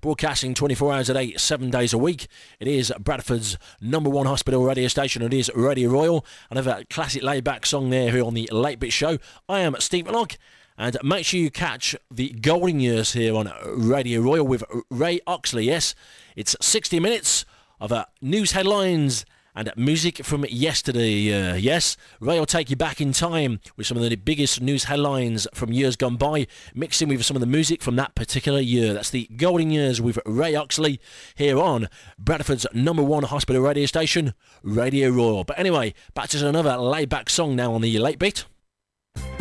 broadcasting 24 hours a day, 7 days a week. It is Bradford's number one hospital radio station. It is Radio Royal. Another classic laid-back song there here on the Late Bit Show. I am Stephen Locke, and make sure you catch the golden years here on Radio Royal with Ray Oxley. Yes, it's 60 minutes of news headlines and music from yesterday. Yes, Ray will take you back in time with some of the biggest news headlines from years gone by, mixing with some of the music from that particular year. That's the golden years with Ray Oxley here on Bradford's number one hospital radio station, Radio Royal. But anyway, back to another laid-back song now on the Late Beat.